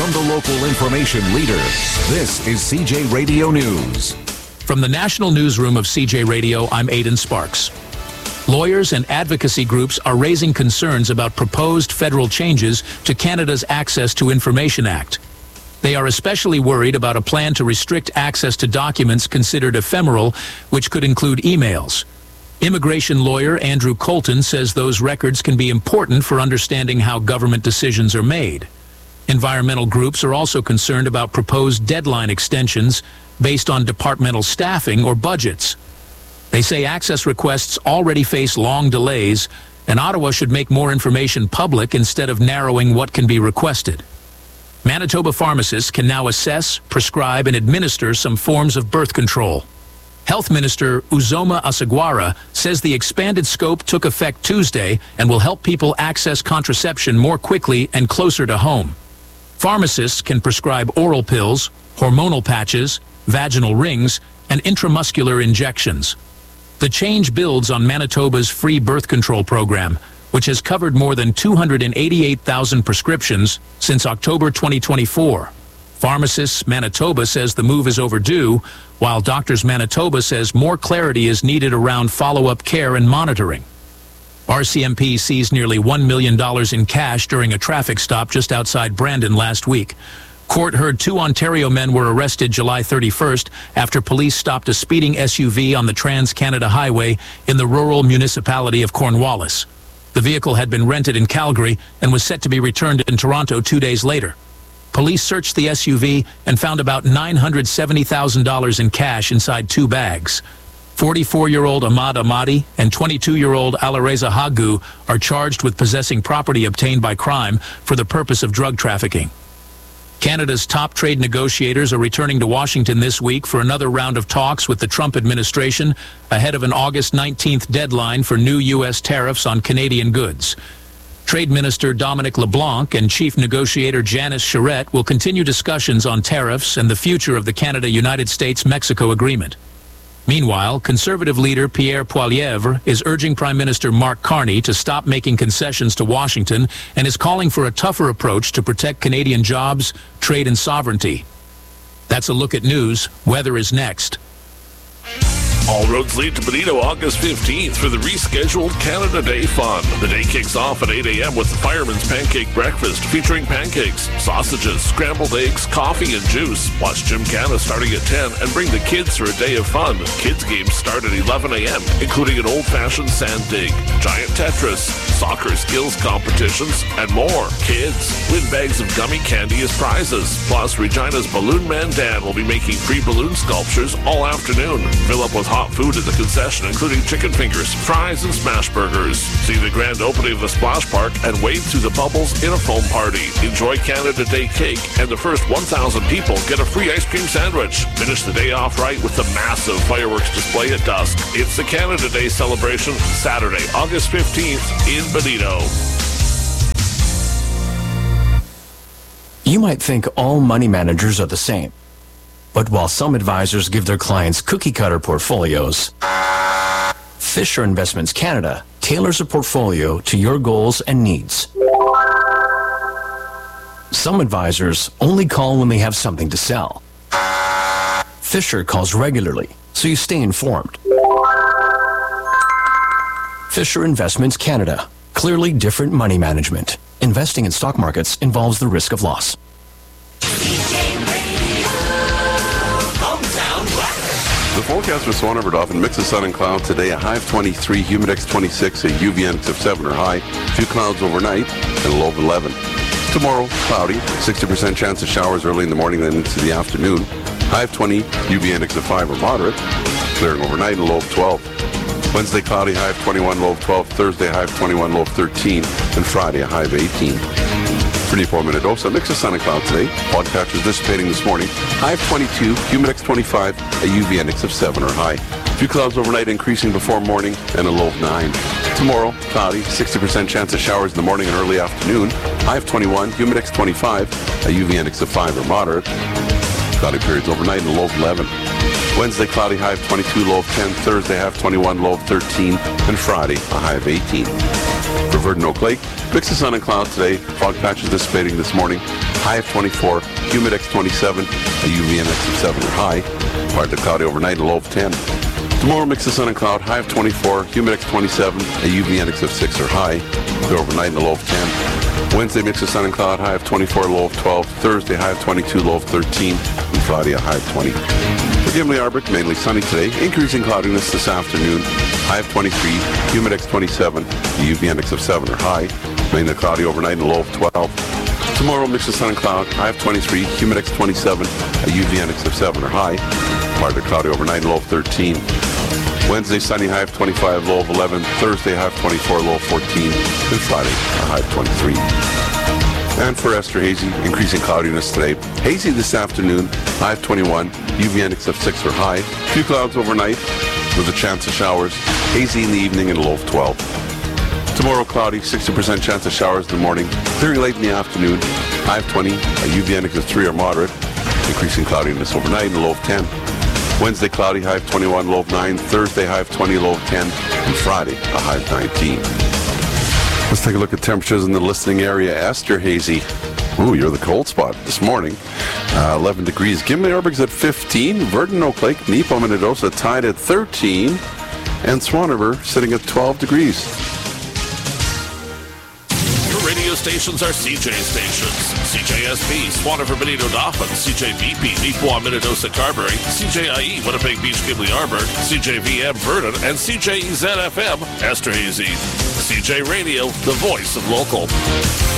from the local information leader. This is CJ Radio News. From the National Newsroom of CJ Radio, I'm Aidan Sparks. Lawyers and advocacy groups are raising concerns about proposed federal changes to Canada's Access to Information Act. They are especially worried about a plan to restrict access to documents considered ephemeral, which could include emails. Immigration lawyer Andrew Colton says those records can be important for understanding how government decisions are made. Environmental groups are also concerned about proposed deadline extensions based on departmental staffing or budgets. They say access requests already face long delays, and Ottawa should make more information public instead of narrowing what can be requested. Manitoba pharmacists can now assess, prescribe, and administer some forms of birth control. Health Minister Uzoma Asagwara says the expanded scope took effect Tuesday and will help people access contraception more quickly and closer to home. Pharmacists can prescribe oral pills, hormonal patches, vaginal rings, and intramuscular injections. The change builds on Manitoba's free birth control program, which has covered more than 288,000 prescriptions since October 2024. Pharmacists Manitoba says the move is overdue, while Doctors Manitoba says more clarity is needed around follow-up care and monitoring. RCMP seized nearly $1 million in cash during a traffic stop just outside Brandon last week. Court heard 2 Ontario men were arrested July 31st after police stopped a speeding SUV on the Trans-Canada Highway in the rural municipality of Cornwallis. The vehicle had been rented in Calgary and was set to be returned in Toronto 2 days later. Police searched the SUV and found about $970,000 in cash inside 2 bags. 44-year-old Ahmad Ahmadi and 22-year-old Alareza Hagu are charged with possessing property obtained by crime for the purpose of drug trafficking. Canada's top trade negotiators are returning to Washington this week for another round of talks with the Trump administration ahead of an August 19th deadline for new U.S. tariffs on Canadian goods. Trade Minister Dominic LeBlanc and Chief Negotiator Janice Charette will continue discussions on tariffs and the future of the Canada-United States-Mexico agreement. Meanwhile, Conservative leader Pierre Poilievre is urging Prime Minister Mark Carney to stop making concessions to Washington and is calling for a tougher approach to protect Canadian jobs, trade, and sovereignty. That's a look at news. Weather is next. All roads lead to Bonito August 15th for the rescheduled Canada Day Fun. The day kicks off at 8 a.m. with the Fireman's Pancake Breakfast featuring pancakes, sausages, scrambled eggs, coffee, and juice. Watch Gymkhana starting at 10 and bring the kids for a day of fun. Kids games start at 11 a.m., including an old-fashioned sand dig, giant Tetris, soccer skills competitions, and more. Kids, win bags of gummy candy as prizes. Plus, Regina's Balloon Man Dan will be making free balloon sculptures all afternoon. Fill up with hot food at the concession, including chicken fingers, fries, and smash burgers. See the grand opening of the Splash Park and wade through the bubbles in a foam party. Enjoy Canada Day cake, and the first 1,000 people get a free ice cream sandwich. Finish the day off right with the massive fireworks display at dusk. It's the Canada Day celebration, Saturday, August 15th in Bonito. You might think all money managers are the same. But while some advisors give their clients cookie-cutter portfolios, Fisher Investments Canada tailors a portfolio to your goals and needs. Some advisors only call when they have something to sell. Fisher calls regularly, so you stay informed. Fisher Investments Canada. Clearly different money management. Investing in stock markets involves the risk of loss. The forecast for Swan River Dauphin, mix of sun and clouds today, a high of 23, humidex 26, a UV index of 7 or high, a few clouds overnight, and a low of 11. Tomorrow, cloudy, 60% chance of showers early in the morning, then into the afternoon, high of 20, UV index of 5 or moderate, clearing overnight, and a low of 12. Wednesday, cloudy, high of 21, low of 12. Thursday, high of 21, low of 13, and Friday, a high of 18. 34 Minnedosa, mix of sun and cloud today. Fog patches dissipating this morning. High of 22, humidex 25, a UV index of 7 or high. A few clouds overnight increasing before morning and a low of 9. Tomorrow, cloudy, 60% chance of showers in the morning and early afternoon. High of 21, humidex 25, a UV index of 5 or moderate. Cloudy periods overnight and a low of 11. Wednesday, cloudy, high of 22, low of 10. Thursday, high of 21, low of 13. And Friday, a high of 18. For Verdun Oak Lake, mix of sun and clouds today. Fog patches dissipating this morning. high of 24. Humidex 27, a UV index of 7 or high. Partly cloudy overnight, a low of 10. Tomorrow, mix of sun and cloud, high of 24. Humidex 27, a UV index of 6 or high. Overnight, and a low of 10. Wednesday, mix of sun and cloud, high of 24, low of 12. Thursday, high of 22, low of 13. And Friday, a high of 20. For Gimli-Arbic, mainly sunny today. Increasing cloudiness this afternoon. High of 23, Humidex 27, the UV index of 7 or high. Mainly cloudy overnight and a low of 12. Tomorrow, mix of sun and cloud, high of 23, Humidex 27, a UV index of 7 or high. Partly cloudy overnight and low of 13. Wednesday, sunny, high of 25, low of 11. Thursday, high of 24, low of 14. And Friday, a high of 23. And for Esterhazy, increasing cloudiness today. Hazy this afternoon, high of 21, UV index of 6 or high. Few clouds overnight with a chance of showers. Hazy in the evening and a low of 12. Tomorrow, cloudy, 60% chance of showers in the morning. Clearing late in the afternoon, high of 20, a UV index of 3 or moderate. Increasing cloudiness overnight and a low of 10. Wednesday, cloudy, high of 21, low of 9. Thursday, high of 20, low of 10. And Friday, a high of 19. Let's take a look at temperatures in the listening area. Esterhazy. Ooh, you're the cold spot this morning. 11 degrees. Gimli-Arbic's at 15. Verdon, Oak Lake, Neepo, Minnedosa tied at 13. And Swan River sitting at 12 degrees. Radio stations are CJ stations. CJSP, Swan River, Benito, Dauphin, CJBP, Neepawa, Minnedosa, Carberry, CJIE, Winnipeg Beach, Gimli-Arbor, CJVM, Verdon, and CJEZ-FM, Esterhazy. CJ Radio, the voice of local.